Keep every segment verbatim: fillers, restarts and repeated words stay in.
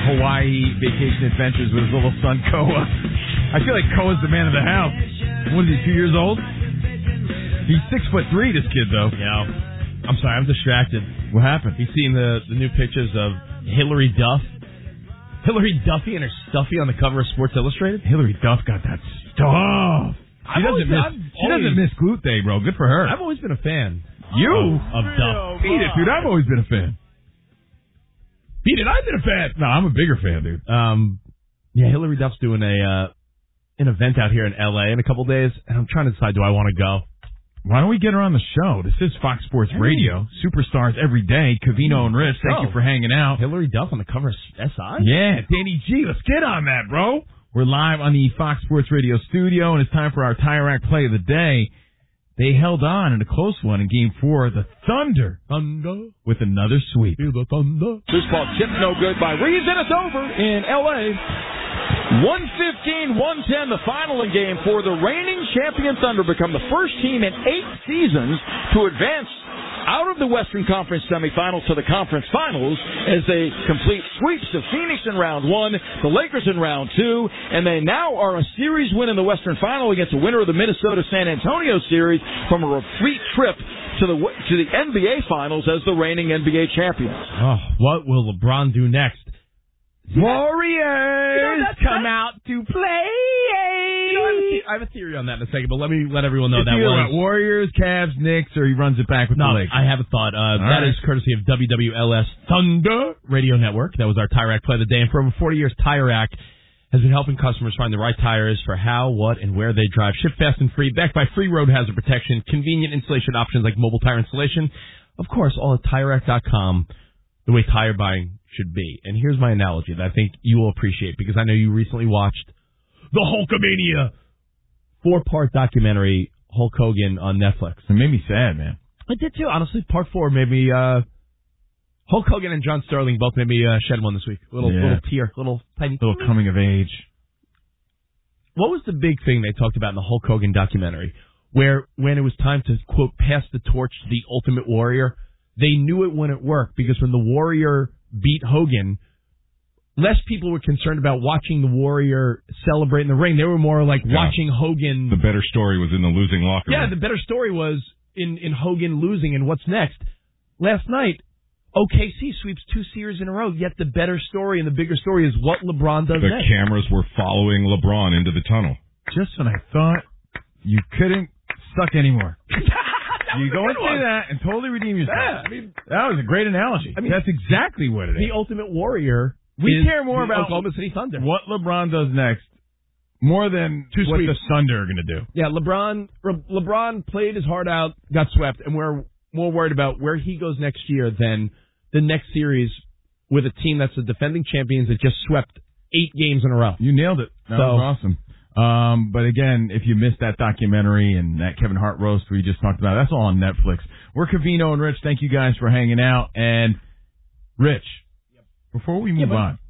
Hawaii vacation adventures with his little son, Koa. I feel like Koa's the man of the house. What is he, two years old? He's six foot three, this kid, though. Yeah. I'm sorry, I'm distracted. What happened? He's seen the, the new pictures of Hillary Duff. Hillary Duffy and her stuffy on the cover of Sports Illustrated? Hillary Duff got that stuff. She doesn't miss. She doesn't miss glute day, bro. Good for her. I've always been a fan. You of, of Duff. Beat it, dude. I've always been a fan. Beat it. I've been a fan. No, I'm a bigger fan, dude. Um, yeah, Hillary Duff's doing a uh, an event out here in L A in a couple days, and I'm trying to decide, do I want to go? Why don't we get her on the show? This is Fox Sports Radio. Superstars every day. Covino and Rich, thank oh. you for hanging out. Hillary Duff on the cover of S I? Yeah, Danny G. Let's get on that, bro. We're live on the Fox Sports Radio studio, and it's time for our Tire Rack play of the day. They held on in a close one in Game four. The Thunder, Thunder, with another sweep. Feel the thunder. This ball tipped no good by Reeves, and it's over in L A one fifteen one ten, the final in Game four. The reigning champion Thunder become the first team in eight seasons to advance out of the Western Conference semifinals to the conference finals as they complete sweeps of Phoenix in round one, the Lakers in round two, and they now are a series win in the Western Final against the winner of the Minnesota-San Antonio series from a retreat trip to the to the N B A Finals as the reigning N B A champions. Oh, what will LeBron do next? Warriors, you know, come out to play. You know, I, have the- I have a theory on that in a second, but let me let everyone know it's that was Warriors, Cavs, Knicks, or he runs it back with no, the Lakers. I have a thought. Uh, that right. is courtesy of W W L S Thunder Radio Network. That was our Tire Rack play of the day. And for over forty years, Tire Rack has been helping customers find the right tires for how, what, and where they drive. Ship fast and free, backed by free road hazard protection, convenient installation options like mobile tire installation. Of course, all at Tire Rack dot com, the way tire buying should be. And here's my analogy that I think you will appreciate, because I know you recently watched the Hulkamania four-part documentary, Hulk Hogan, on Netflix. It made me sad, man. I did too. Honestly, part four made me, uh, Hulk Hogan and John Sterling both made me uh, shed one this week. Little, yeah. little tear, little tiny little coming of age. What was the big thing they talked about in the Hulk Hogan documentary, where when it was time to, quote, pass the torch to the Ultimate Warrior, they knew it wouldn't work, because when the Warrior beat Hogan, less people were concerned about watching the Warrior celebrate in the ring. They were more like yeah. watching Hogan. The better story was in the losing locker room. Yeah, the better story was in, in Hogan losing and what's next. Last night, O K C sweeps two series in a row, yet the better story and the bigger story is what LeBron does the next. The cameras were following LeBron into the tunnel. Just when I thought you couldn't suck anymore. You go and say that and totally redeem yourself. Yeah, I mean, that was a great analogy. I mean, that's exactly what it is. The Ultimate Warrior. We care more about Oklahoma City Thunder. What LeBron does next, more than Two what sweeps. the Thunder are going to do. Yeah, LeBron. LeBron played his heart out, got swept, and we're more worried about where he goes next year than the next series with a team that's the defending champions that just swept eight games in a row. You nailed it. That so, was awesome. Um, but again, if you missed that documentary and that Kevin Hart roast we just talked about, that's all on Netflix. We're Covino and Rich. Thank you guys for hanging out. And Rich, yep. before we move yeah, on,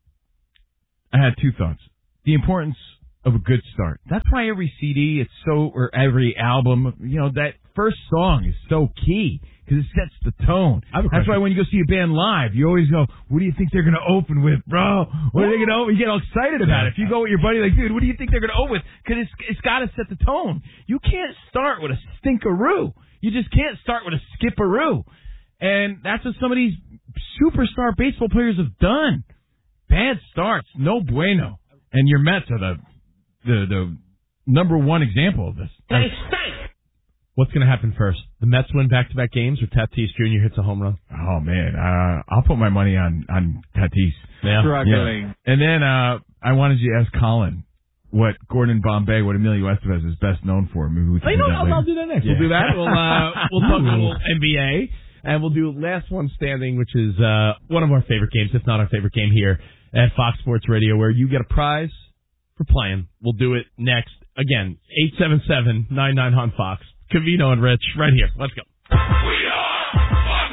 I had two thoughts. The importance of a good start. That's why every C D, it's so, or every album, you know, that first song is so key. Because it sets the tone. That's why when you go see a band live, you always go, what do you think they're going to open with, bro? What are they going to open? You get all excited about it. If you go with your buddy, like, dude, what do you think they're going to open with? Because it's, it's got to set the tone. You can't start with a stinkeroo. You just can't start with a skipperoo. And that's what some of these superstar baseball players have done. Bad starts, no bueno. And your Mets are the the, the number one example of this. They stink. What's going to happen first? The Mets win back-to-back games, or Tatis Junior hits a home run? Oh, man. Uh, I'll put my money on, on Tatis. Yeah. yeah. And then uh, I wanted you to ask Colin what Gordon Bombay, what Emilio Estevez is best known for. Maybe we can I do know, that I'll, later. I'll do that next. Yeah. We'll do that. We'll, uh, we'll talk a little N B A, and we'll do last one standing, which is uh, one of our favorite games, if not our favorite game here at Fox Sports Radio, where you get a prize for playing. We'll do it next. Again, eight seven seven, nine nine, H U N Fox. Covino and Rich, right here. Let's go. We are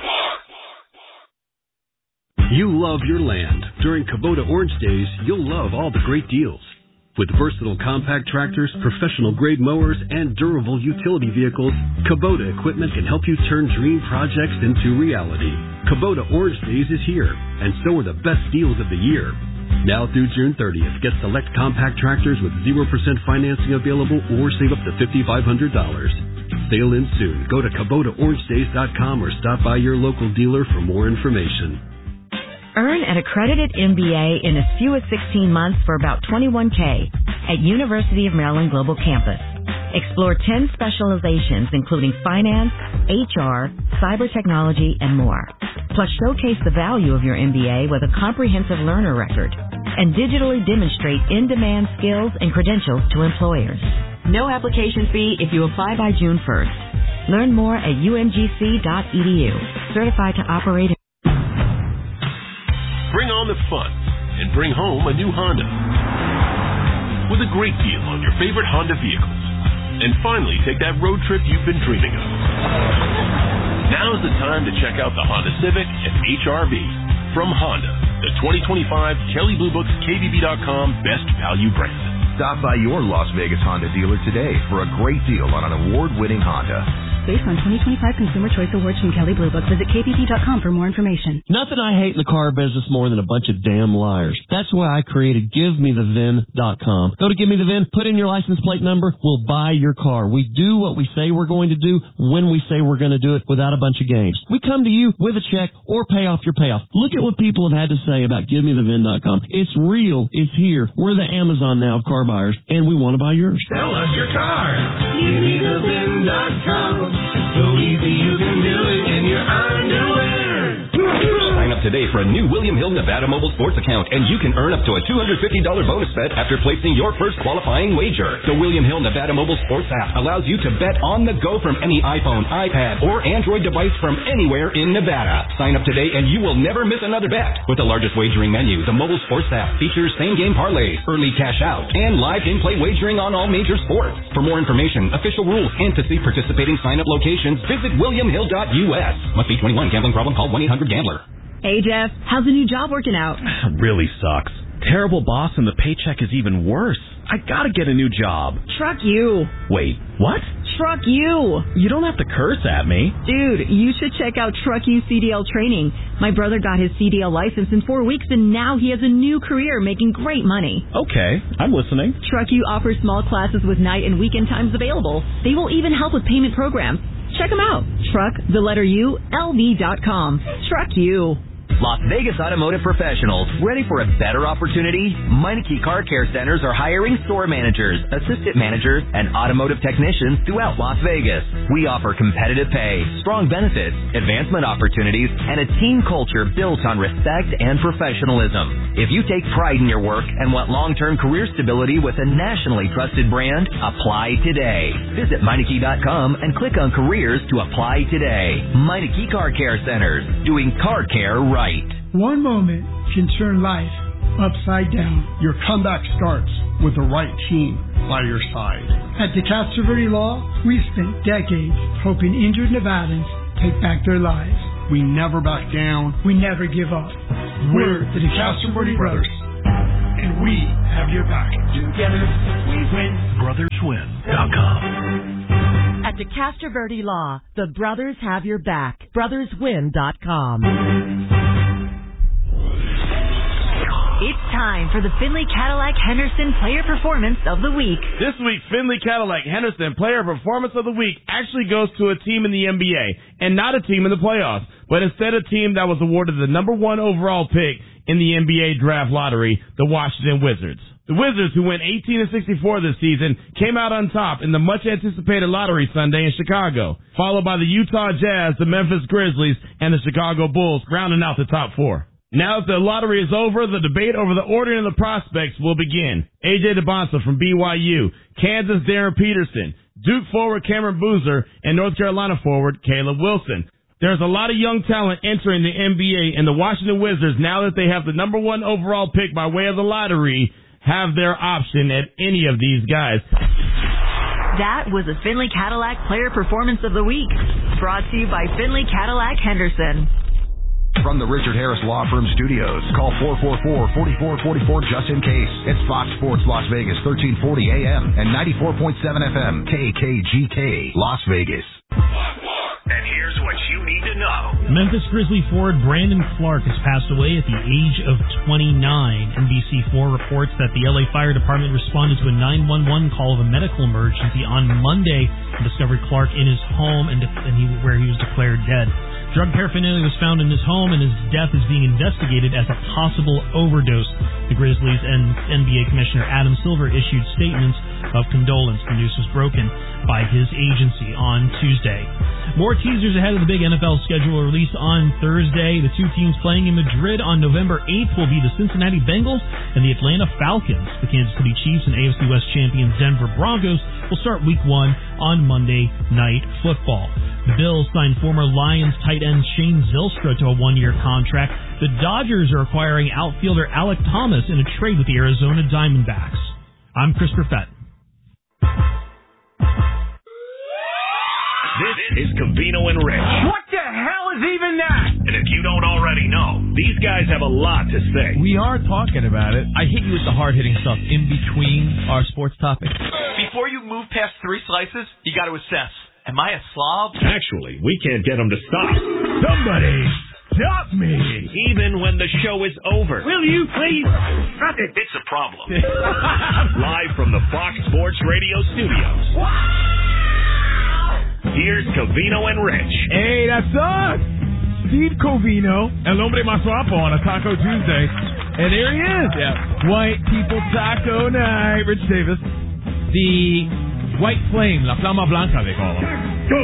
You love your land. During Kubota Orange Days, you'll love all the great deals. With versatile compact tractors, professional-grade mowers, and durable utility vehicles, Kubota equipment can help you turn dream projects into reality. Kubota Orange Days is here, and so are the best deals of the year. Now through June thirtieth, get select compact tractors with zero percent financing available or save up to five thousand five hundred dollars. Sale ends soon. Go to Kubota Orange Days dot com or stop by your local dealer for more information. Earn an accredited M B A in as few as sixteen months for about twenty-one thousand dollars at University of Maryland Global Campus. Explore ten specializations including finance, H R, cyber technology, and more. Plus showcase the value of your M B A with a comprehensive learner record and digitally demonstrate in-demand skills and credentials to employers. No application fee if you apply by June first. Learn more at U M G C dot E D U. Certified to operate. Bring on the fun and bring home a new Honda with a great deal on your favorite Honda vehicles. And finally, take that road trip you've been dreaming of. Now's the time to check out the Honda Civic and H R V from Honda, the twenty twenty-five Kelley Blue Book's K B B dot com Best Value brand. Stop by your Las Vegas Honda dealer today for a great deal on an award-winning Honda. Based on twenty twenty-five Consumer Choice Awards from Kelley Blue Book. Visit K B B dot com for more information. Nothing I hate in the car business more than a bunch of damn liars. That's why I created Give Me The V I N dot com. Go to Give Me The V I N, put in your license plate number, we'll buy your car. We do what we say we're going to do when we say we're going to do it without a bunch of games. We come to you with a check or pay off your payoff. Look at what people have had to say about Give Me The V I N dot com. It's real. It's here. We're the Amazon now of car buyers, and we want to buy yours. Sell us your car. Give Me The V I N dot com. So easy you can do it in your underwear. Sign up today for a new William Hill Nevada Mobile Sports account, and you can earn up to a two hundred fifty dollars bonus bet after placing your first qualifying wager. The William Hill Nevada Mobile Sports app allows you to bet on the go from any iPhone, iPad, or Android device from anywhere in Nevada. Sign up today and you will never miss another bet. With the largest wagering menu, the mobile sports app features same-game parlays, early cash out, and live in-play wagering on all major sports. For more information, official rules, and to see participating sign-up locations, visit william hill dot U S. Must be twenty-one. Gambling problem? Call one eight hundred gambler. Hey, Jeff, how's the new job working out? Really sucks. Terrible boss and the paycheck is even worse. I gotta get a new job. Truck you. Wait, what? Truck you. You don't have to curse at me. Dude, you should check out Truck You C D L training. My brother got his C D L license in four weeks and now he has a new career making great money. Okay, I'm listening. Truck You offers small classes with night and weekend times available. They will even help with payment programs. Check them out. Truck, the letter U, L V dot com. Truck You. Las Vegas automotive professionals, ready for a better opportunity? Meineke Car Care Centers are hiring store managers, assistant managers, and automotive technicians throughout Las Vegas. We offer competitive pay, strong benefits, advancement opportunities, and a team culture built on respect and professionalism. If you take pride in your work and want long-term career stability with a nationally trusted brand, apply today. Visit Meineke dot com and click on careers to apply today. Meineke Car Care Centers, doing car care right. One moment can turn life upside down. Your comeback starts with the right team by your side. At DeCastro Verde Law, we spent decades helping injured Nevadans take back their lives. We never back down. We never give up. We're the DeCastro Verde Brothers, and we have your back. Together, we win. brothers win dot com. At DeCastro Verde Law, the brothers have your back. brothers win dot com. It's time for the Finley Cadillac Henderson Player Performance of the Week. This week, Finley Cadillac Henderson Player Performance of the Week actually goes to a team in the N B A, and not a team in the playoffs, but instead a team that was awarded the number one overall pick in the N B A draft lottery, the Washington Wizards. The Wizards, who went eighteen and sixty-four this season, came out on top in the much-anticipated lottery Sunday in Chicago, followed by the Utah Jazz, the Memphis Grizzlies, and the Chicago Bulls, rounding out the top four. Now that the lottery is over, the debate over the ordering of the prospects will begin. A J DeBonsa from B Y U, Kansas Darren Peterson, Duke forward Cameron Boozer, and North Carolina forward Caleb Wilson. There's a lot of young talent entering the N B A, and the Washington Wizards, now that they have the number one overall pick by way of the lottery, have their option at any of these guys. That was the Finley Cadillac Player Performance of the Week, brought to you by Finley Cadillac Henderson. From the Richard Harris Law Firm Studios, call four four four, four four four four just in case. It's Fox Sports Las Vegas, thirteen forty A M and ninety-four point seven F M, K K G K, Las Vegas. And here's what you need to know. Memphis Grizzly forward Brandon Clark has passed away at the age of twenty-nine. N B C four reports that the L A Fire Department responded to a nine one one call of a medical emergency on Monday and discovered Clark in his home and, and he, where he was declared dead. Drug paraphernalia was found in his home, and his death is being investigated as a possible overdose. The Grizzlies and N B A Commissioner Adam Silver issued statements of condolence. The news was broken by his agency on Tuesday. More teasers ahead of the big N F L schedule released on Thursday. The two teams playing in Madrid on November eighth will be the Cincinnati Bengals and the Atlanta Falcons. The Kansas City Chiefs and A F C West champions Denver Broncos will start week one on Monday Night Football. The Bills signed former Lions tight end Shane Zylstra to a one-year contract. The Dodgers are acquiring outfielder Alec Thomas in a trade with the Arizona Diamondbacks. I'm Chris Perfett. This is Covino and Rich. What the hell is even that? And if you don't already know, these guys have a lot to say. We are talking about it. I hit you with the hard-hitting stuff in between our sports topics. Before you move past three slices, you got to assess. Am I a slob? Actually, we can't get them to stop. Somebody stop me. Even when the show is over. Will you please stop it? It's a problem. Live from the Fox Sports Radio studios. Here's Covino and Rich. Hey, that's us. Steve Covino, El Hombre Más Guapo on a Taco Tuesday. And there he is. Yeah. White People Taco Night. Rich Davis. The White Flame, La Flama Blanca, they call them. Taco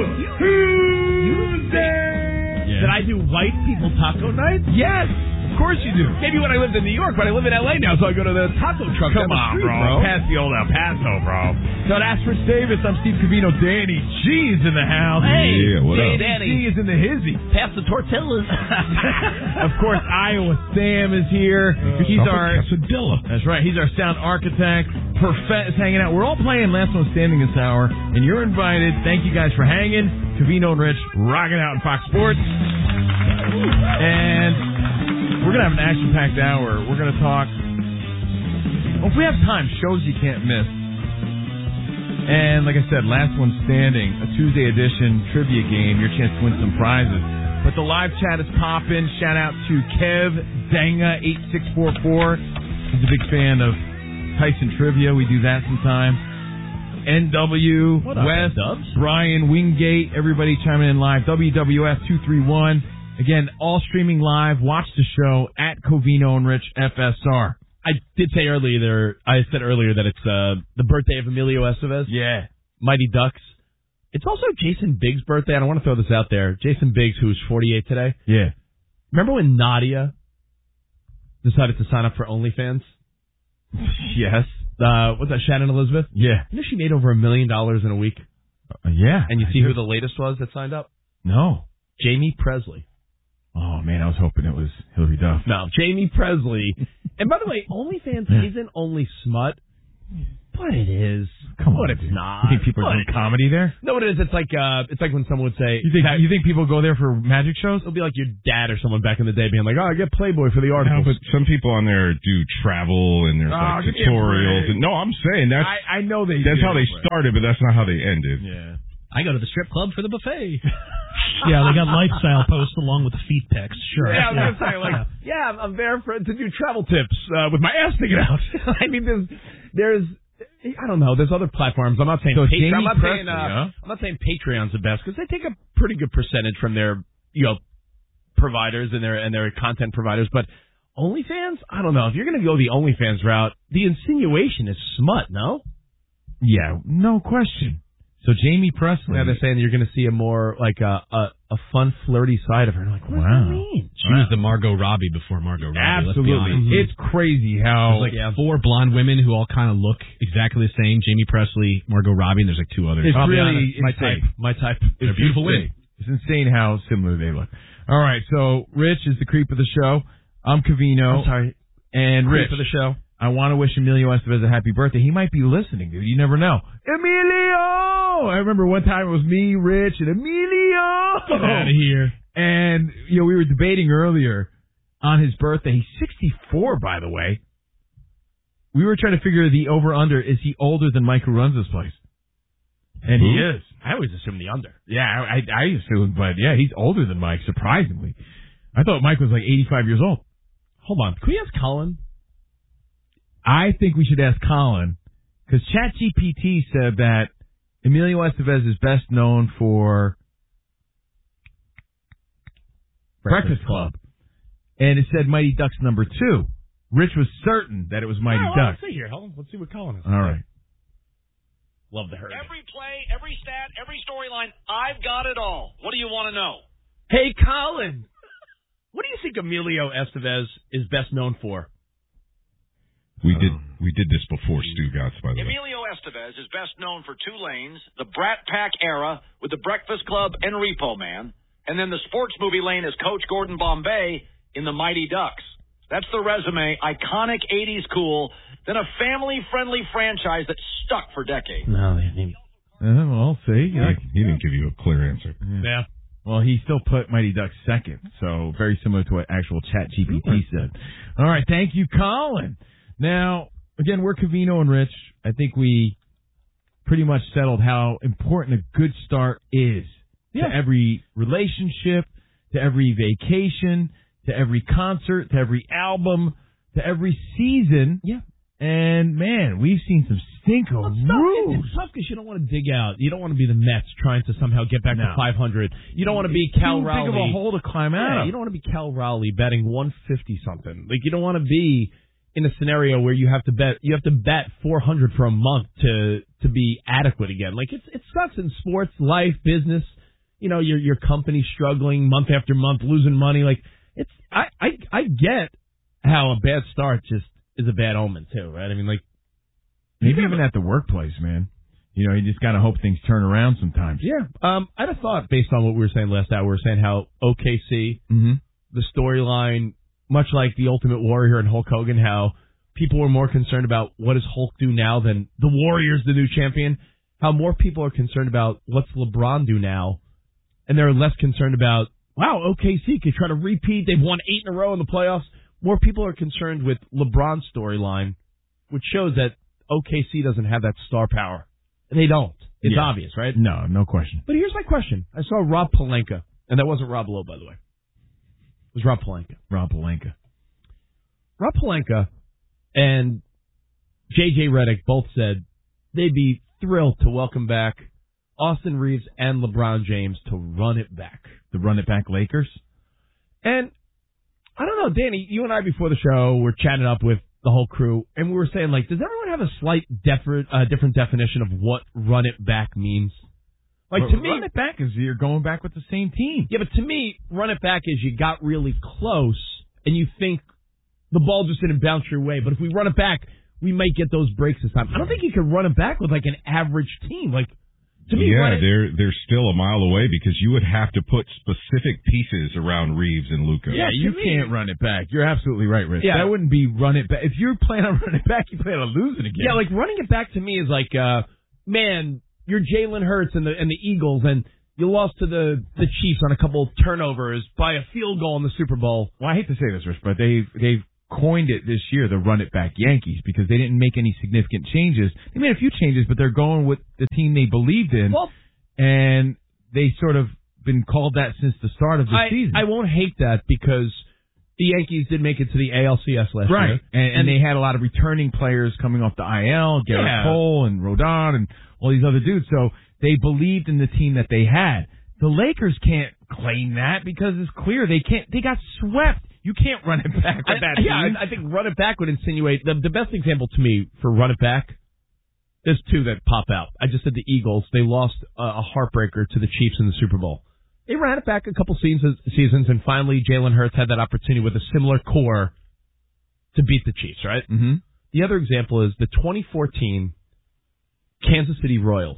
Tuesday. Yeah. Did I do White People Taco Night? Yes. Of course you do. Maybe when I lived in New York, but I live in L A now, so I go to the taco truck. Come down the on, street, bro. Pass the old El Paso, bro. So that's Rich Davis. I'm Steve Covino. Danny G's in the house. Hey, yeah, what up? Danny G is in the hizzy. Pass the tortillas. Of course, Iowa Sam is here. Uh, He's our Quesadilla. That's right. He's our sound architect. Perfect is hanging out. We're all playing Last One Standing this hour, and you're invited. Thank you guys for hanging. Covino and Rich rocking out in Fox Sports. And we're going to have an action-packed hour. We're going to talk, well, if we have time, shows you can't miss. And like I said, Last One Standing, a Tuesday edition trivia game, your chance to win some prizes. But the live chat is popping. Shout out to Kev Danga eight six four four. He's a big fan of Tyson Trivia. We do that sometime. N W, what up, West, Dubs? Brian Wingate, everybody chiming in live. W W F two three one. Again, all streaming live. Watch the show at Covino and Rich F S R. I did say earlier, I said earlier that it's uh, the birthday of Emilio Estevez. Yeah. Mighty Ducks. It's also Jason Biggs' birthday. I don't want to throw this out there. Jason Biggs, who's forty-eight today. Yeah. Remember when Nadia decided to sign up for OnlyFans? Yes. Uh, what's that, Shannon Elizabeth? Yeah. You know she made over a million dollars in a week? Uh, yeah. And you see who the latest was that signed up? No. Jamie Presley. Oh, man, I was hoping it was Hillary Duff. No, Jamie Presley. And by the way, OnlyFans isn't only smut, but it is. Come on, but it's dude. not. You think people are doing comedy there? No, it is. It's like uh, it's like when someone would say, You think you think people go there for magic shows? It'll be like your dad or someone back in the day being like, oh, I get Playboy for the articles. No, but some people on there do travel and there's Oh, like give me a tutorials. break. And, no, I'm saying that's I, I know they that's do, how they but- started, but that's not how they ended. Yeah. I go to the strip club for the buffet. Yeah, they got lifestyle posts along with the feet pics. Sure. Yeah, I was gonna say like, yeah, I'm there for to do travel tips uh, with my ass sticking out. I mean, there's, there's, I don't know, there's other platforms. I'm not saying So Patreon. Jamie I'm not Presley, saying, uh, huh? I'm not saying Patreon's the best because they take a pretty good percentage from their, you know, providers and their and their content providers. But OnlyFans, I don't know. If you're gonna go the OnlyFans route, the insinuation is smut, no? Yeah, no question. So Jamie Presley. Yeah, they're saying that you're going to see a more like a, a a fun, flirty side of her. And I'm like, what Wow. does that mean? She was the Margot Robbie before Margot Robbie. Let's be Absolutely. honest. It's crazy how... There's like four blonde women who all kind of look exactly the same. Jamie Presley, Margot Robbie, and there's like two others. It's I'll be really honest, My insane. type. My type. They're It's beautiful insane. women. It's insane how similar they look. All right, so Rich is the creep of the show. I'm Covino. I'm sorry. And Creep Rich, of the show. I want to wish Emilio Estevez a happy birthday. He might be listening, dude. You never know. Emilio! I remember one time it was me, Rich, and Emilio! Get out of here. And, you know, we were debating earlier on his birthday. He's sixty-four, by the way. We were trying to figure the over-under. Is he older than Mike who runs this place? And he Who? is. I always assume the under. Yeah, I, I assumed, but yeah, he's older than Mike, surprisingly. I thought Mike was like eighty-five years old. Hold on. Can we ask Colin? I think we should ask Colin, because ChatGPT said that Emilio Estevez is best known for Breakfast, Breakfast Club. Club. And it said Mighty Ducks number two. Rich was certain that it was Mighty oh, Ducks. Let's see here. Hold on. Let's see what Colin is. All right. Love to hear it. Every play, every stat, every storyline, I've got it all. What do you want to know? Hey, Colin. What do you think Emilio Estevez is best known for? We did we did this before Stugotz, by the way. Emilio Estevez is best known for two lanes, the Brat Pack era with the Breakfast Club and Repo Man, and then the sports movie lane as Coach Gordon Bombay in the Mighty Ducks. That's the resume. Iconic eighties cool, then a family-friendly franchise that stuck for decades. No, they didn't. Uh, well, see. He, he didn't give you a clear answer. Yeah. yeah. Well, he still put Mighty Ducks second, so very similar to what actual ChatGPT said. All right, thank you, Colin. Now, again, we're Covino and Rich. I think we pretty much settled how important a good start is yeah. to every relationship, to every vacation, to every concert, to every album, to every season. Yeah. And, man, we've seen some stinko It's moves. It's tough because you don't want to dig out. You don't want to be the Mets trying to somehow get back No. to five hundred. You don't want to be Cal Too Rowley. big of a hole to climb out Yeah, of. you don't want to be Cal Rowley betting one fifty something. Like, you don't want to be in a scenario where you have to bet you have to bet four hundred for a month to to be adequate again. Like, it's it sucks in sports, life, business. You know, your your company's struggling month after month, losing money. Like, it's I I I get how a bad start just is a bad omen too, right? I mean, like, maybe even at the workplace, man. You know, you just gotta hope things turn around sometimes. Yeah. Um, I had a thought based on what we were saying last hour. We were saying how O K C, mm-hmm. the storyline, much like the Ultimate Warrior and Hulk Hogan, how people were more concerned about what does Hulk do now than the Warrior's the new champion. How more people are concerned about what's LeBron do now, and they're less concerned about, wow, O K C could try to repeat. They've won eight in a row in the playoffs. More people are concerned with LeBron's storyline, which shows that O K C doesn't have that star power. They don't. It's yeah. obvious, right? No, no question. But here's my question. I saw Rob Pelinka, and that wasn't Rob Lowe, by the way. It was Rob Pelinka. Rob Pelinka. Rob Pelinka and J J Redick both said they'd be thrilled to welcome back Austin Reeves and LeBron James to run it back. The run it back Lakers? And I don't know, Danny, you and I before the show were chatting up with the whole crew, and we were saying, like, does everyone have a slight different, uh, different definition of what run it back means? Like, but to me, run it back is you're going back with the same team. Yeah, but to me, run it back is you got really close, and you think the ball just didn't bounce your way, but if we run it back, we might get those breaks this time. I don't think you can run it back with, like, an average team. Like, to me, yeah, it, they're they're still a mile away because you would have to put specific pieces around Reeves and Luka. Yeah, you me, can't run it back. You're absolutely right, Rich. Yeah. That wouldn't be run it back. If you're planning on running it back, you plan on losing again. Yeah, like running it back to me is like, uh, man, you're Jalen Hurts and the and the Eagles, and you lost to the the Chiefs on a couple of turnovers by a field goal in the Super Bowl. Well, I hate to say this, Rich, but they've they've coined it this year the run it back Yankees because they didn't make any significant changes. They made a few changes, but they're going with the team they believed in. Well, and they sort of been called that since the start of the I, season. I won't hate that because the Yankees did make it to the A L C S last right. year. And, and, and they had a lot of returning players coming off the I L, Garrett yeah. Cole and Rodon and all these other dudes. So they believed in the team that they had. The Lakers can't claim that because it's clear they can't. They got swept. You can't run it back with I, that yeah, team. I, I think run it back would insinuate the, the best example to me for run it back. There's two that pop out. I just said the Eagles. They lost a, a heartbreaker to the Chiefs in the Super Bowl. They ran it back a couple seasons, seasons and finally Jalen Hurts had that opportunity with a similar core to beat the Chiefs, right? Mm-hmm. The other example is the twenty fourteen Kansas City Royals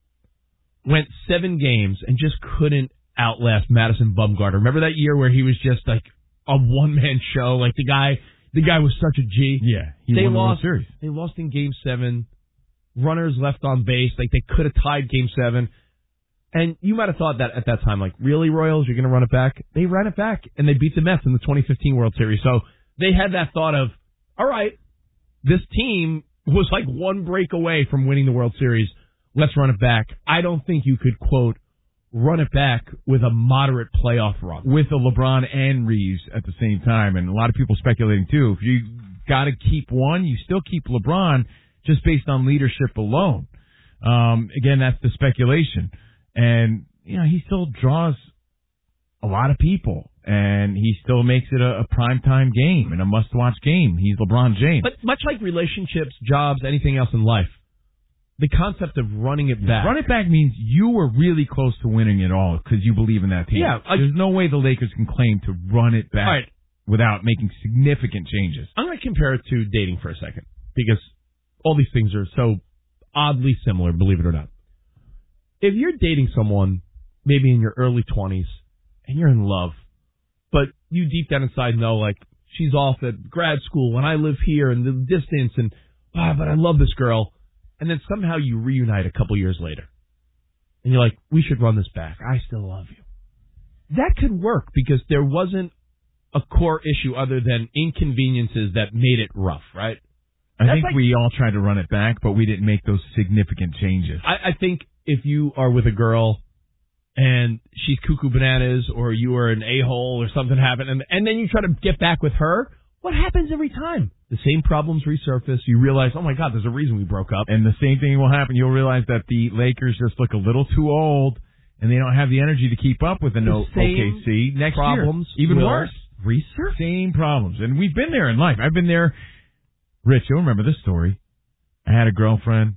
went seven games and just couldn't outlast Madison Bumgarner. Remember that year where he was just like a one-man show? Like the guy, the guy was such a G. Yeah, he they won the lost. World Series. They lost in Game Seven. Runners left on base, like they could have tied Game Seven. And you might have thought that at that time, like, really, Royals, you're going to run it back? They ran it back, and they beat the Mets in the twenty fifteen World Series. So they had that thought of, all right, this team was like one break away from winning the World Series. Let's run it back. I don't think you could, quote, run it back with a moderate playoff run. With a LeBron and Reeves at the same time, and a lot of people speculating, too. If you got to keep one, you still keep LeBron just based on leadership alone. Um, again, that's the speculation. And, you know, he still draws a lot of people, and he still makes it a, a primetime game and a must-watch game. He's LeBron James. But much like relationships, jobs, anything else in life, the concept of running it back. Run it back means you were really close to winning it all because you believe in that team. Yeah, I, There's no way the Lakers can claim to run it back right. without making significant changes. I'm going to compare it to dating for a second because all these things are so oddly similar, believe it or not. If you're dating someone, maybe in your early twenties, and you're in love, but you deep down inside know, like, she's off at grad school, and I live here, and the distance, and, ah, but I love this girl, and then somehow you reunite a couple years later, and you're like, we should run this back. I still love you. That could work because there wasn't a core issue other than inconveniences that made it rough, right? I That's think like, we all tried to run it back, but we didn't make those significant changes. I, I think if you are with a girl and she's cuckoo bananas or you are an a-hole or something happened, and, and then you try to get back with her, what happens every time? The same problems resurface. You realize, oh, my God, there's a reason we broke up. And the same thing will happen. You'll realize that the Lakers just look a little too old, and they don't have the energy to keep up with an O K C next problems year. Even will worse. Resurface? Same problems. And we've been there in life. I've been there. Rich, you'll remember this story. I had a girlfriend.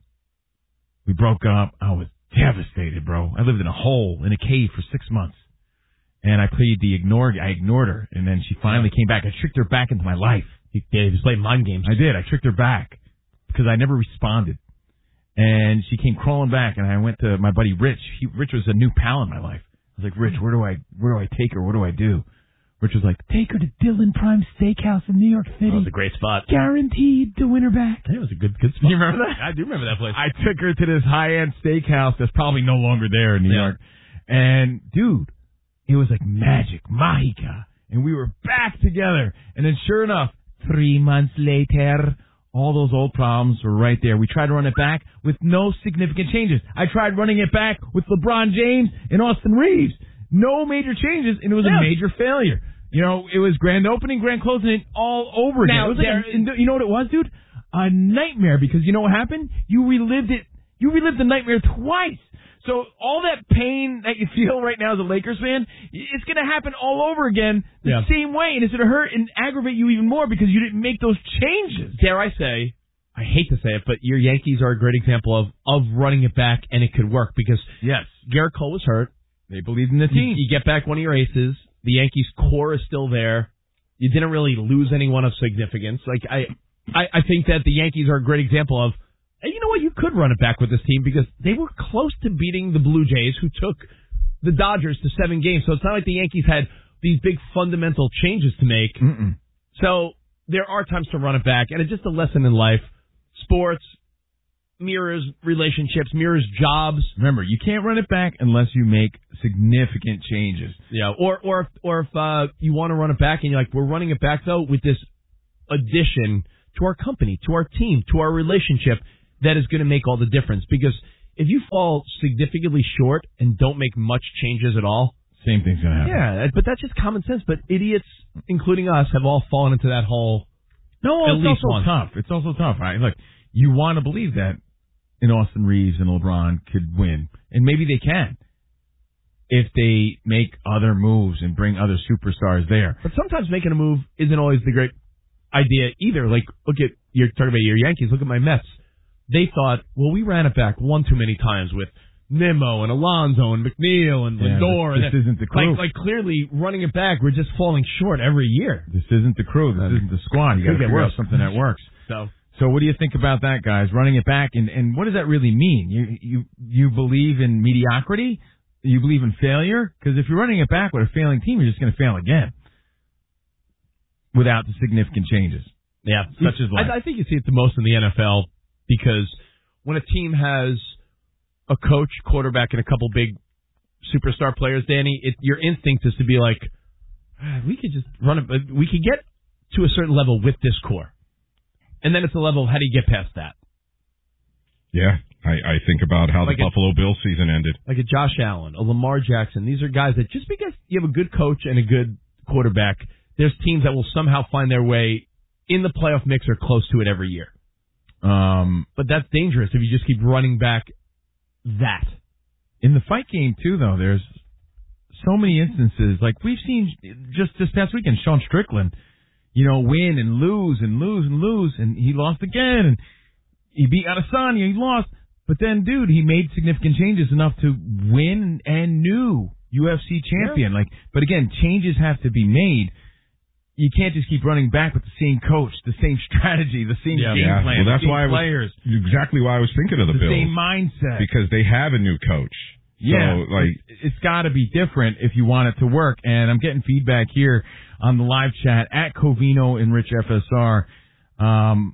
We broke up. I was devastated, bro. I lived in a hole, in a cave for six months. And I played the ignore. I ignored her, and then she finally came back. I tricked her back into my life. Yeah, he was playing mind games. I did. I tricked her back because I never responded. And she came crawling back, and I went to my buddy Rich. He, Rich was a new pal in my life. I was like, Rich, where do I where do I take her? What do I do? Rich was like, take her to Dylan Prime Steakhouse in New York City. That was a great spot. Guaranteed to win her back. It was a good good spot. You remember that? I do remember that place. I took her to this high-end steakhouse that's probably no longer there in New yeah. York. And, dude, it was like magic, mágica. And we were back together. And then sure enough, three months later, all those old problems were right there. We tried to run it back with no significant changes. I tried running it back with LeBron James and Austin Reeves. No major changes, and it was yeah. a major failure. You know, it was grand opening, grand closing, and all over again. Now, it was like a, you know what it was, dude? A nightmare, because you know what happened? You relived it. You relived the nightmare twice. So all that pain that you feel right now as a Lakers fan, it's going to happen all over again the yeah. same way, and it's going to hurt and aggravate you even more because you didn't make those changes. Dare I say, I hate to say it, but your Yankees are a great example of, of running it back, and it could work because yes, Garrett Cole was hurt. They believed in the team. You, you get back one of your aces. The Yankees' core is still there. You didn't really lose anyone of significance. Like I, I, I think that the Yankees are a great example of, hey, you know what, you could run it back with this team because they were close to beating the Blue Jays, who took the Dodgers to seven games. So it's not like the Yankees had these big fundamental changes to make. Mm-mm. So there are times to run it back, and it's just a lesson in life. Sports mirrors relationships, mirrors jobs. Remember, you can't run it back unless you make significant changes. Yeah, or or if, or if uh, you want to run it back and you're like, we're running it back though with this addition to our company, to our team, to our relationship that is going to make all the difference. Because if you fall significantly short and don't make much changes at all, same thing's going to happen. Yeah, but that's just common sense. But idiots, including us, have all fallen into that hole. No, at it's least also once. tough. It's also tough, right? Look, you want to believe that in Austin Reeves and LeBron could win, and maybe they can if they make other moves and bring other superstars there. But sometimes making a move isn't always the great idea either. Like, look at, you're talking about your Yankees, look at my Mets. They thought, well, we ran it back one too many times with Nimmo and Alonso and McNeil and yeah, Lindor. This, this and isn't the crew. Like, like, clearly, running it back, we're just falling short every year. This isn't the crew. This isn't the squad. You got to figure out something that works. So... So what do you think about that, guys? Running it back, and, and what does that really mean? You you you believe in mediocrity? You believe in failure? Because if you're running it back with a failing team, you're just going to fail again without the significant changes. Yeah, such as life. I, I think you see it the most in the N F L because when a team has a coach, quarterback, and a couple big superstar players, Danny, it, your instinct is to be like, ah, we could just run it. We could get to a certain level with this core. And then it's a level of how do you get past that? Yeah, I, I think about how Like the a- Buffalo Bills season ended. Like a Josh Allen, a Lamar Jackson. These are guys that just because you have a good coach and a good quarterback, there's teams that will somehow find their way in the playoff mix or close to it every year. Um, but that's dangerous if you just keep running back that. In the fight game, too, though, there's so many instances. Like, we've seen just this past weekend, Sean Strickland, you know, win and lose and lose and lose, and he lost again, and he beat Adesanya, he lost. But then, dude, he made significant changes enough to win and new U F C champion. Yeah. Like, but again, changes have to be made. You can't just keep running back with the same coach, the same strategy, the same Yeah, game yeah. plan, Well, the that's same why I was, players, exactly why I was thinking of the, the Bills. same mindset. Because they have a new coach. Yeah, So, like, it's, it's got to be different if you want it to work. And I'm getting feedback here on the live chat at Covino and Rich F S R. Um,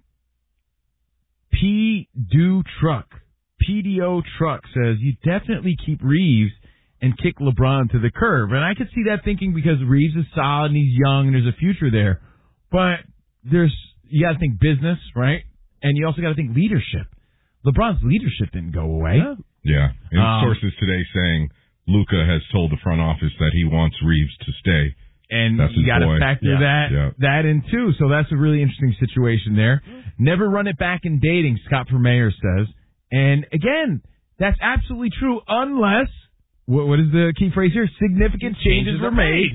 P. Do Truck, P D O Truck says you definitely keep Reeves and kick LeBron to the curb. And I could see that thinking because Reeves is solid and he's young and there's a future there. But there's you got to think business, right? And you also got to think leadership. LeBron's leadership didn't go away. Yeah. And Um, sources today saying Luka has told the front office that he wants Reeves to stay. And That's you his got to boy. factor Yeah. that Yeah. that in too. So that's a really interesting situation there. Never run it back in dating, Scott Vermeer says. And again, that's absolutely true unless, what, what is the key phrase here? Significant changes, Changes were are made.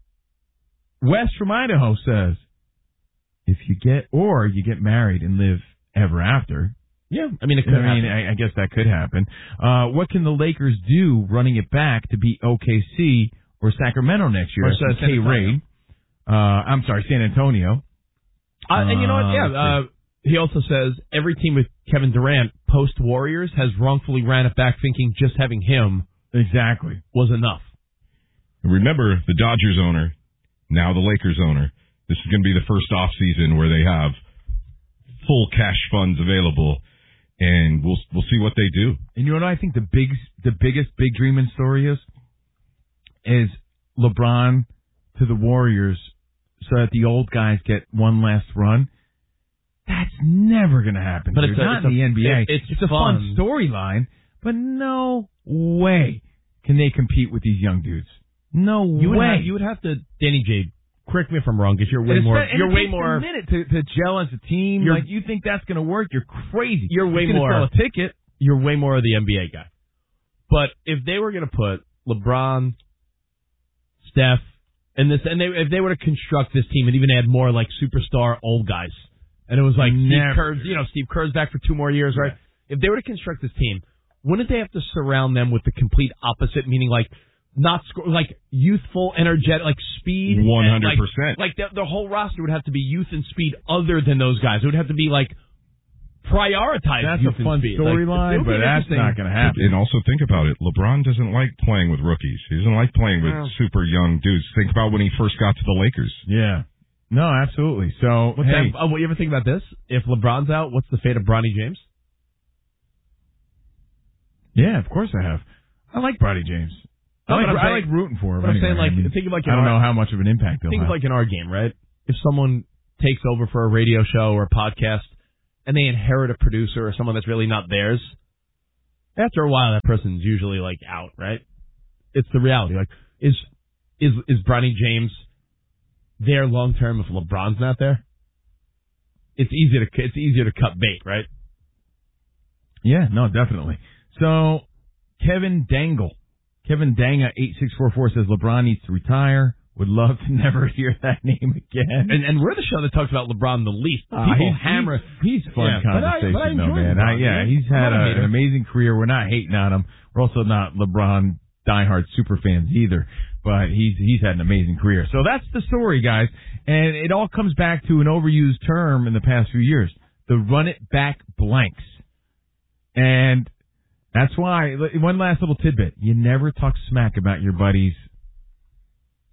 Wes from Idaho says, if you get, or you get married and live ever after. Yeah, I mean, it could I mean, happen. I, I guess that could happen. Uh, what can the Lakers do running it back to beat O K C or Sacramento next year? Or That's from San K. Antonio. Ray. Uh, I'm sorry, San Antonio. Uh, and you know what? Yeah, Uh, uh, he also says every team with Kevin Durant post Warriors has wrongfully ran it back, thinking just having him exactly was enough. Remember, the Dodgers owner, now the Lakers owner, this is going to be the first off season where they have full cash funds available, and we'll we'll see what they do. And you know what I think the big, the biggest big dreaming story is? Is LeBron to the Warriors so that the old guys get one last run. That's never going to happen. But dude. it's a- not it's in a- the N B A. it- it's it's a fun fun. storyline, but no way can they compete with these young dudes. No You would way. have, you would have to, Danny J. Correct me if I'm wrong, because you're way And more. it's- and You're it way takes more. a minute to, to gel as a team. You're- Like you think that's going to work? You're crazy. You're way It's gonna more. sell a ticket. You're way more of the N B A guy. But if they were going to put LeBron, Steph, and this, and they if they were to construct this team and even add more like superstar old guys, and it was like Steve Never. Kerr's, you know, Steve Kerr's back for two more years, right? If they were to construct this team, wouldn't they have to surround them with the complete opposite, meaning like not score, like youthful, energetic, like speed, and, one hundred percent. Like, like the, the whole roster would have to be youth and speed other than those guys. It would have to be like prioritize. That's youth a fun and speed. storyline, Like, it would be but that's interesting. not going to happen. And also think about it. LeBron doesn't like playing with rookies. He doesn't like playing with Well. super young dudes. Think about when he first got to the Lakers. Yeah. No, absolutely. So, What's hey, that, oh, you ever think about this? If LeBron's out, what's the fate of Bronny James? yeah, of course I have. I like Brodie James. I No, like, but I'm I saying- like rooting for him. but I'm anyway. saying, like, I mean, think of like I in don't our- know how much of an impact they'll Think of have. like in our game, right? If someone takes over for a radio show or a podcast and they inherit a producer or someone that's really not theirs, after a while that person's usually like out, right? It's the reality. Like, is is is Bronny James there long term if LeBron's not there? It's easier to it's easier to cut bait, right? Yeah, no, definitely. So, Kevin Dangle. Kevin Danga eight six four four says LeBron needs to retire. Would love to never hear that name again. And, and we're the show that talks about LeBron the least. Uh, People he's, hammer. He's, he's fun Yeah, but I- conversation, but I though, enjoy man. LeBron, I, yeah, man. he's I'm had not a a, hater. an amazing career. We're not hating on him. We're also not LeBron diehard super fans either. But he's he's had an amazing career. So that's the story, guys. And it all comes back to an overused term in the past few years: the run it back blanks. And that's why. One last little tidbit: you never talk smack about your buddies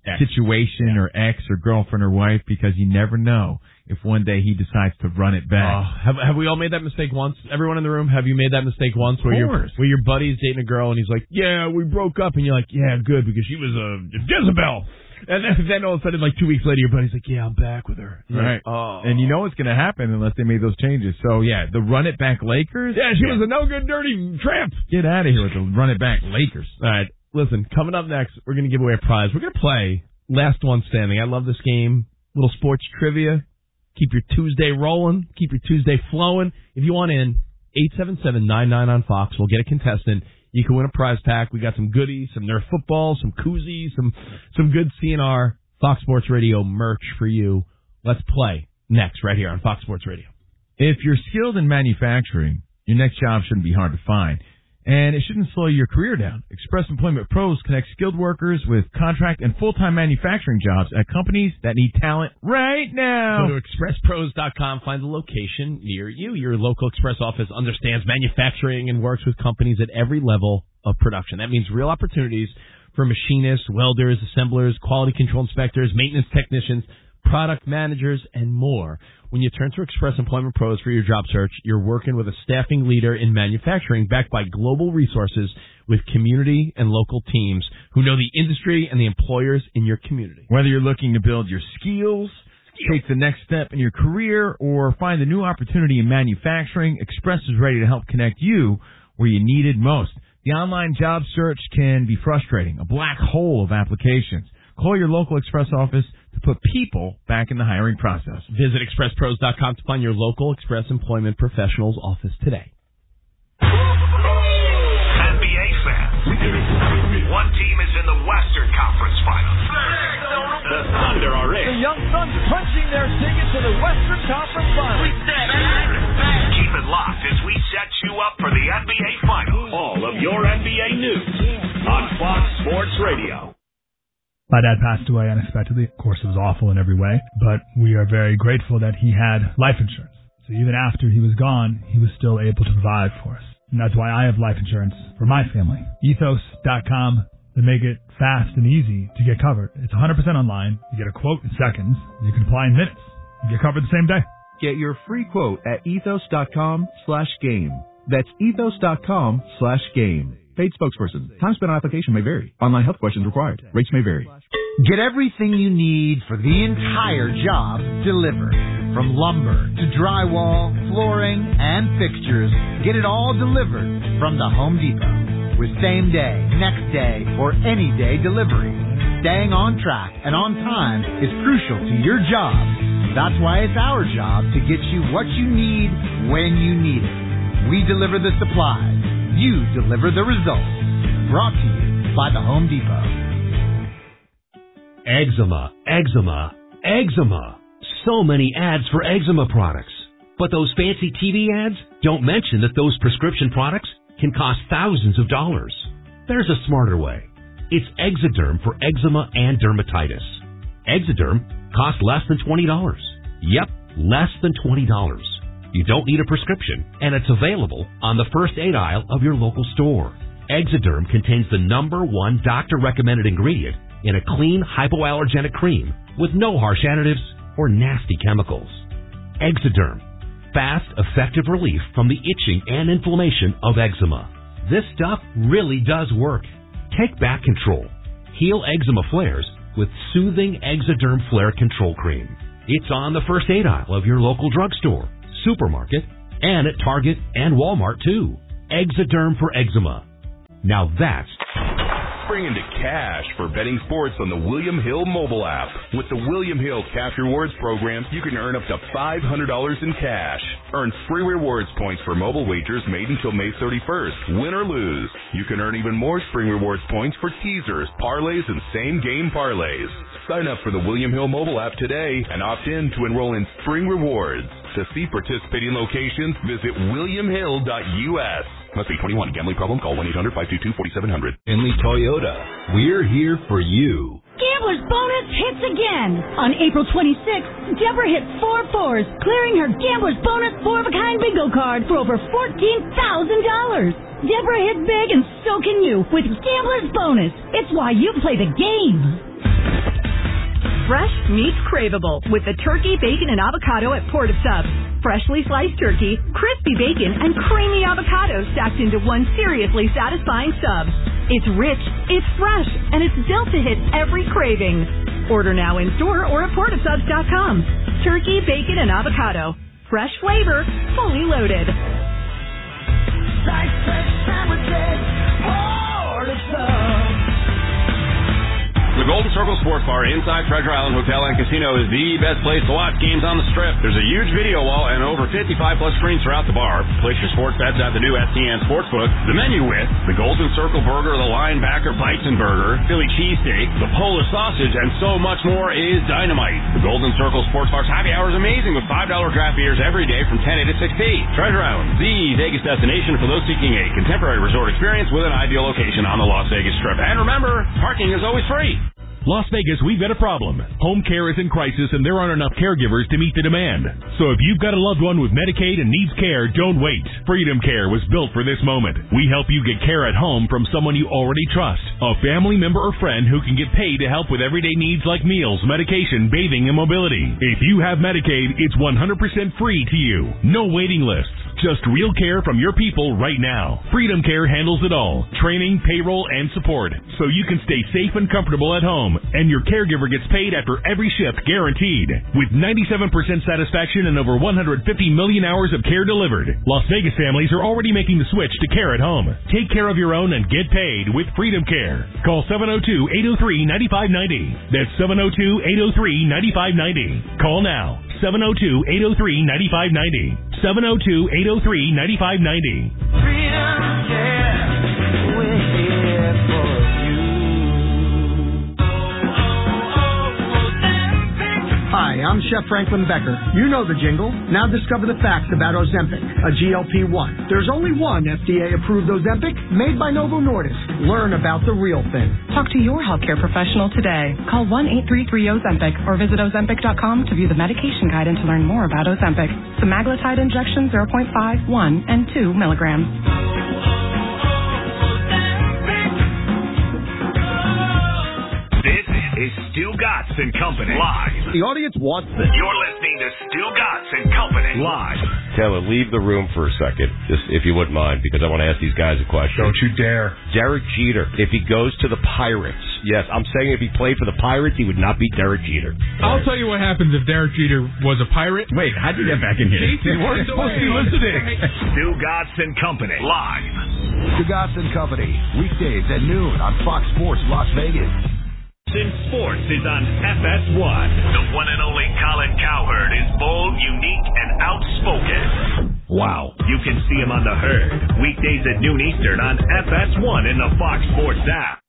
situation or ex or girlfriend or wife, because you never know if one day he decides to run it back. Uh, have have we all made that mistake once? Everyone in the room, have you made that mistake once where your where your buddy's dating a girl and he's like, yeah, we broke up, and you're like, yeah, good, because she was a Jezebel. And then, then all of a sudden, like two weeks later, your buddy's like, yeah, I'm back with her. You're Right. like, oh. And you know what's going to happen unless they made those changes. So, yeah, the run it back Lakers. Yeah, she was a no good, dirty tramp. Get out of here with the run it back Lakers. All right, listen, coming up next, we're going to give away a prize. We're going to play Last One Standing. I love this game. Little sports trivia. Keep your Tuesday rolling. Keep your Tuesday flowing. If you want in, eight seven seven nine nine on Fox. We'll get a contestant. You can win a prize pack. We got some goodies, some Nerf football, some koozies, some some good C N R Fox Sports Radio merch for you. Let's play next right here on Fox Sports Radio. If you're skilled in manufacturing, your next job shouldn't be hard to find. And it shouldn't slow your career down. Express Employment Pros connect skilled workers with contract and full-time manufacturing jobs at companies that need talent right now. Go to express pros dot com. Find the location near you. Your local Express office understands manufacturing and works with companies at every level of production. That means real opportunities for machinists, welders, assemblers, quality control inspectors, maintenance technicians, product managers, and more. When you turn to Express Employment Pros for your job search, you're working with a staffing leader in manufacturing backed by global resources with community and local teams who know the industry and the employers in your community. Whether you're looking to build your skills, take the next step in your career, or find a new opportunity in manufacturing, Express is ready to help connect you where you need it most. The online job search can be frustrating, a black hole of applications. Call your local Express office to put people back in the hiring process. Visit express pros dot com to find your local Express Employment Professionals office today. N B A fans, one team is in the Western Conference Finals. The Thunder are in. The Young Suns punching their ticket to the Western Conference Finals. Keep it locked as we set you up for the N B A Finals. All of your N B A news on Fox Sports Radio. My dad passed away unexpectedly. Of course, it was awful in every way, but we are very grateful that he had life insurance. So even after he was gone, he was still able to provide for us. And that's why I have life insurance for my family. ethos dot com. They make it fast and easy to get covered. It's one hundred percent online. You get a quote in seconds. You can apply in minutes. You get covered the same day. Get your free quote at ethos dot com slash game. That's ethos dot com slash game. Paid spokesperson. Time spent on application may vary. Online health questions required. Rates may vary. Get everything you need for the entire job delivered. From lumber to drywall, flooring, and fixtures, get it all delivered from the Home Depot. With same day, next day, or any day delivery. Staying on track and on time is crucial to your job. That's why it's our job to get you what you need when you need it. We deliver the supplies. You deliver the results. Brought to you by the Home Depot. Eczema, eczema, eczema. So many ads for eczema products. But those fancy T V ads don't mention that those prescription products can cost thousands of dollars. There's a smarter way. It's Exoderm for eczema and dermatitis. Exoderm costs less than twenty dollars. Yep, less than twenty dollars. You don't need a prescription, and it's available on the first aid aisle of your local store. Exoderm contains the number one doctor-recommended ingredient in a clean, hypoallergenic cream with no harsh additives or nasty chemicals. Exoderm. Fast, effective relief from the itching and inflammation of eczema. This stuff really does work. Take back control. Heal eczema flares with soothing Exoderm Flare Control Cream. It's on the first aid aisle of your local drugstore, supermarket, and at Target and Walmart too. Exoderm for eczema. Now that's Spring into cash for betting sports on the William Hill mobile app. With the William Hill Cash Rewards program, you can earn up to five hundred dollars in cash. Earn free rewards points for mobile wagers made until May thirty-first. Win or lose, you can earn even more Spring Rewards points for teasers, parlays, and same-game parlays. Sign up for the William Hill mobile app today and opt in to enroll in Spring Rewards. To see participating locations, visit william hill dot U S. Must be twenty-one. Gambling problem? Call one eight hundred five two two four seven zero zero. Finley Toyota. We're here for you. Gambler's Bonus hits again. On April twenty-sixth, Deborah hit four fours, clearing her Gambler's Bonus four-of-a-kind bingo card for over fourteen thousand dollars. Deborah hit big, and so can you with Gambler's Bonus. It's why you play the game. Fresh meets craveable with the turkey, bacon, and avocado at Port of Subs. Freshly sliced turkey, crispy bacon, and creamy avocado stacked into one seriously satisfying sub. It's rich, it's fresh, and it's built to hit every craving. Order now in store or at port of subs dot com. Turkey, bacon, and avocado. Fresh flavor, fully loaded. Like fresh sandwiches, Port of Subs. The Golden Circle Sports Bar inside Treasure Island Hotel and Casino is the best place to watch games on the Strip. There's a huge video wall and over fifty-five plus screens throughout the bar. Place your sports bets at the new S T N Sportsbook. The menu with the Golden Circle Burger, the Linebacker Bison Burger, Philly Cheesesteak, the Polish Sausage, and so much more is dynamite. The Golden Circle Sports Bar's happy hour is amazing with five dollar draft beers every day from ten A to six P. Treasure Island, the Vegas destination for those seeking a contemporary resort experience with an ideal location on the Las Vegas Strip. And remember, parking is always free. Las Vegas, we've got a problem. Home care is in crisis and there aren't enough caregivers to meet the demand. So if you've got a loved one with Medicaid and needs care, don't wait. Freedom Care was built for this moment. We help you get care at home from someone you already trust. A family member or friend who can get paid to help with everyday needs like meals, medication, bathing, and mobility. If you have Medicaid, it's one hundred percent free to you. No waiting lists. Just real care from your people right now. Freedom Care handles it all. Training, payroll, and support. So you can stay safe and comfortable at home. And your caregiver gets paid after every shift, guaranteed. With ninety-seven percent satisfaction and over one hundred fifty million hours of care delivered, Las Vegas families are already making the switch to care at home. Take care of your own and get paid with Freedom Care. Call seven oh two, eight oh three, nine five nine oh. That's seven oh two, eight oh three, nine five nine oh. Call now. seven oh two, eight oh three, nine five nine oh. seven oh two, eight oh three, nine five nine oh. Freedom Care, we're here for you. Hi, I'm Chef Franklin Becker. You know the jingle. Now discover the facts about Ozempic, a G L P one. There's only one F D A-approved Ozempic made by Novo Nordisk. Learn about the real thing. Talk to your healthcare professional today. Call one eight three three Ozempic or visit ozempic dot com to view the medication guide and to learn more about Ozempic. Semaglutide injection zero point five, one, and two milligrams. Is Stu Gatz and Company live. The audience wants this. You're listening to Stu Gatz and Company live. Taylor, leave the room for a second, just if you wouldn't mind, because I want to ask these guys a question. Don't you dare. Derek Jeter, if he goes to the Pirates, yes, I'm saying if he played for the Pirates, he would not be Derek Jeter. I'll tell you what happens if Derek Jeter was a Pirate. Wait, how'd you get back in here? You weren't supposed to be listening. Stu Gatz and Company live. Stu Gatz and Company, weekdays at noon on Fox Sports Las Vegas. In sports is on F S one. The one and only Colin Cowherd is bold, unique, and outspoken. Wow. You can see him on The Herd, weekdays at noon Eastern on F S one in the Fox Sports app.